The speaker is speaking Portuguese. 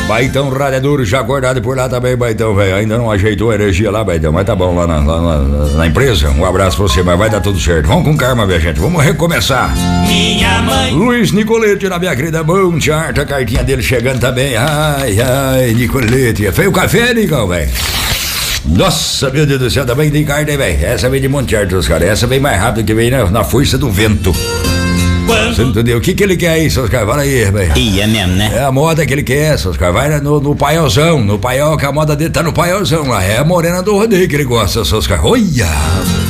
Baitão radiador já acordado por lá também, Baitão, velho. Ainda não ajeitou a energia lá, Baitão, mas tá bom lá na empresa. Um abraço pra você, mas vai dar tudo certo. Vamos com calma, minha gente. Vamos recomeçar. Minha mãe. Luiz Nicolete, na minha querida Bom Charta, a cartinha dele chegando também. Ai, Nicolete. Foi o café, Nicão, velho? Nossa, meu Deus do céu, também tem carne, velho. Essa vem de Monte Charta, os caras. Essa vem mais rápido que vem na força do vento. Você entendeu? O que ele quer aí, seus caras? Fala aí, velho. Ia mesmo, né? É a moda que ele quer, seus caras. Vai no paiolzão. No paiol, que a moda dele tá no paiolzão lá. É a morena do rodeio que ele gosta, seus caras. Olha!